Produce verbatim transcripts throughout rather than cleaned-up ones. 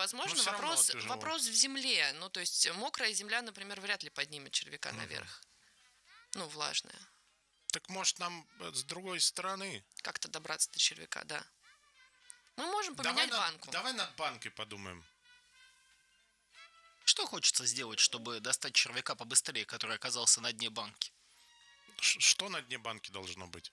возможно, всё равно вопрос, тяжело. вопрос в земле. Ну, то есть мокрая земля, например, вряд ли поднимет червяка Мгм. наверх. Ну, влажная. Так может нам э, с другой стороны? Как-то добраться до червяка, да. Мы можем Давай поменять над, банку. давай над банкой подумаем. Что хочется сделать, чтобы достать червяка побыстрее, который оказался на дне банки? Ш- Что на дне банки должно быть?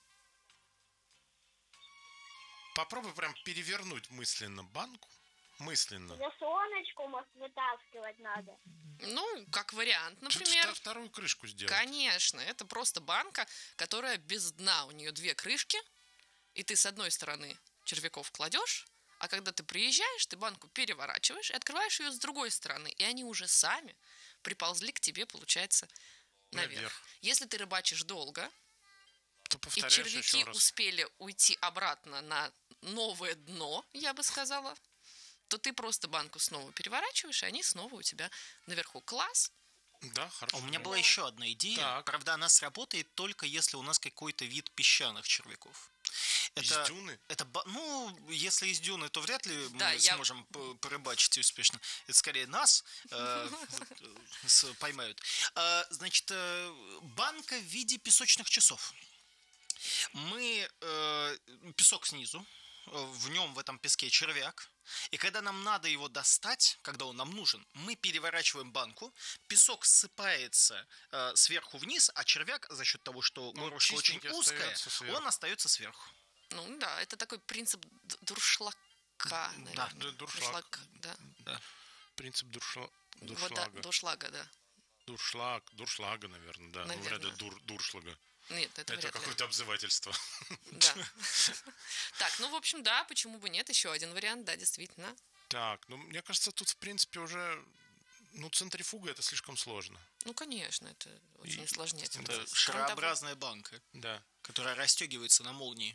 Попробуй прям перевернуть мысленно банку. Мысленно. Заслоночку, может, вытаскивать надо. Ну, как вариант, Чё-то например. вто- вторую крышку сделать. Конечно, это просто банка, которая без дна. У нее две крышки, и ты с одной стороны червяков кладешь, а когда ты приезжаешь, ты банку переворачиваешь и открываешь ее с другой стороны. И они уже сами приползли к тебе, получается, наверх. Наверх. Если ты рыбачишь долго, То и повторяешь червяки еще раз. успели уйти обратно на новое дно, я бы сказала, то ты просто банку снова переворачиваешь, и они снова у тебя наверху. Класс. Да, хорошо. А у меня была еще одна идея. Так. Правда, она сработает только если у нас какой-то вид песчаных червяков. Из Это, дюны? это, ба- ну, если из дюны, то вряд ли мы Да, я- сможем п- порыбачить успешно. Это скорее нас э, э, с- поймают. А, значит, э, банка в виде песочных часов. Мы э, песок снизу, э, в нем в этом песке червяк. И когда нам надо его достать, когда он нам нужен, мы переворачиваем банку, песок ссыпается э, сверху вниз, а червяк за счет того, что Ну, горлышко очень чистенький узкое, остается сверху. он остается сверху. Ну да, это такой принцип д- дуршлака, наверное. д- дуршлаг. да. Да. Принцип дуршла... Вот, да, дуршлага. дуршлага, да. Дуршлаг, дуршлага, наверное, да. Ну, вряд ли Наверное. дур, дуршлага. Нет, это, Это вряд ли. какое-то обзывательство. Да. Так, ну, в общем, да, почему бы нет? Еще один вариант, да, действительно. Так, ну, мне кажется, тут, в принципе, уже... Ну, центрифуга — это слишком сложно. Ну, конечно, это очень И- усложняет. Это процесс. шарообразная банка, Да. которая расстегивается на молнии.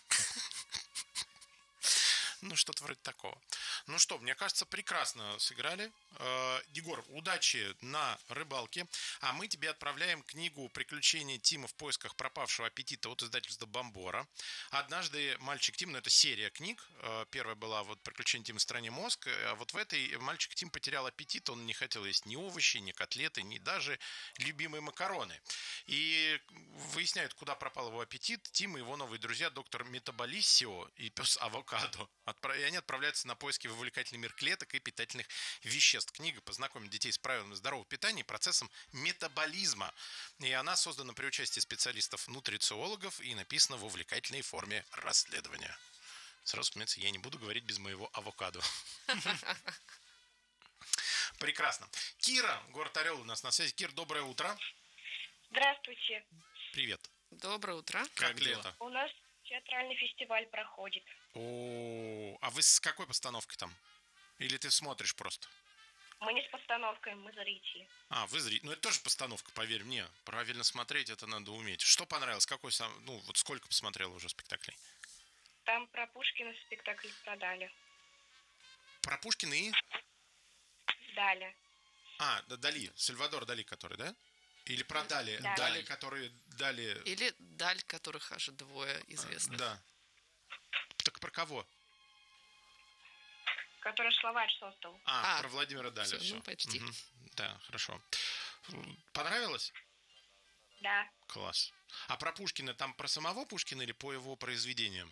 Ну, что-то вроде такого. Ну что, мне кажется, прекрасно сыграли. Э, Егор, удачи на рыбалке. А мы тебе отправляем книгу «Приключения Тима в поисках пропавшего аппетита» от издательства «Бомбора». Однажды мальчик Тим, ну это серия книг. Э, Первая была вот «Приключения Тима в стране мозг». А вот в этой мальчик Тим потерял аппетит. Он не хотел есть ни овощи, ни котлеты, ни даже любимые макароны. И выясняют, куда пропал его аппетит. Тим и его новые друзья, доктор Метаболиссио и пес Авокадо. Отправ- И они отправляются на поиски в увлекательный мир клеток и питательных веществ. Книга познакомит детей с правилами здорового питания и процессом метаболизма. И она создана при участии специалистов-нутрициологов и написана в увлекательной форме расследования. Сразу вспоминается, я не буду говорить без моего авокадо. Прекрасно. Кира, город Орел у нас на связи. Кир, доброе утро. Здравствуйте. Привет. Доброе утро. Как Как дела? лето? У нас театральный фестиваль проходит. О, а вы с какой постановкой там? Или ты смотришь просто? Мы не с постановкой, мы зрители. А, вы зритель. Ну, это тоже постановка, поверь мне. Правильно смотреть это надо уметь. Что понравилось? Какой сам... Ну, вот сколько посмотрел уже спектаклей? Там про Пушкина спектакль продали. Про Пушкина и... Дали. А, да, Дали. Сальвадор Дали, который, да? Или про Дали. Да. Дали, которые дали... Или даль, которых аж двое известных. Да. Так про кого? Который словарь создал. А, А, про Владимира Дали. всё, Все. ну, почти. Да, хорошо. Понравилось? Да. Класс. А про Пушкина там про самого Пушкина или по его произведениям?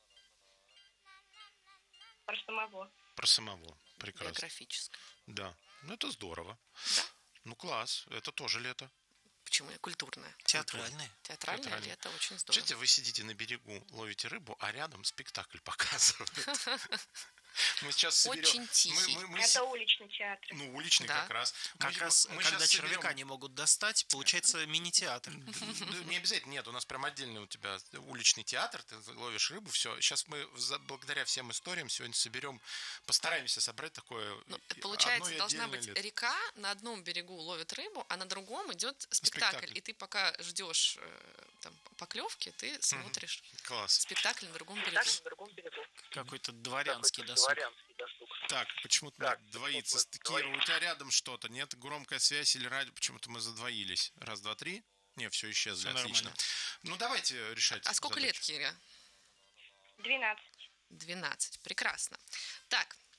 Про самого. Про самого. Прекрасно. Биографическое. Да. Ну, это здорово. Да. Ну, класс. Это тоже лето. Почему? Культурное. Театральная. Театральное Театральное. лето очень здорово. Видите, вы сидите на берегу, ловите рыбу, а рядом спектакль показывают. Мы сейчас соберем... Очень тихий. Мы, мы- мы Это с- уличный театр. Ну, уличный Да. как раз. Как Мы- раз, мы когда щас червяка соберем- не могут достать, получается мини-театр. Ну, не обязательно, нет, у нас прям отдельный у тебя уличный театр, ты ловишь рыбу, все. Сейчас мы за- благодаря всем историям сегодня соберем, постараемся собрать такое. Ну, и- получается, одно и должна отдельное быть лето. река, на одном берегу ловят рыбу, а на другом идет спектакль. Спектакль. И ты пока ждешь э, там, поклевки, ты смотришь Класс. спектакль на другом берегу. Так, на другом берегу. Какой-то дворянский Какой-то досуг. дворянский досуг. Так, почему-то Так, мы двоится. вот, вот, Кира, у двоится. тебя рядом что-то, нет? Громкая связь или радио? Почему-то мы задвоились. Раз, два, три. Не, все исчезли, Всё отлично. нормально. Ну, давайте решать. А сколько лет, задачу. Кире? Двенадцать. двенадцать. Прекрасно. Так,